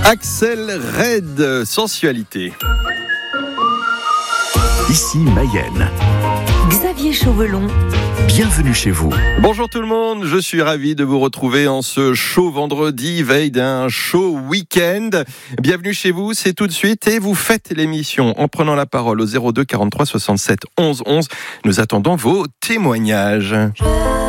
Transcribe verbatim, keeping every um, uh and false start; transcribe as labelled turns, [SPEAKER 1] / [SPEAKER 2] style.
[SPEAKER 1] Axel Red, sensualité.
[SPEAKER 2] Ici Mayenne.
[SPEAKER 3] Xavier Chauvelon.
[SPEAKER 2] Bienvenue chez vous.
[SPEAKER 1] Bonjour tout le monde, je suis ravi de vous retrouver en ce chaud vendredi, veille d'un chaud week-end. Bienvenue chez vous, c'est tout de suite et vous faites l'émission en prenant la parole au zéro deux quarante-trois soixante-sept onze onze. Nous attendons vos témoignages.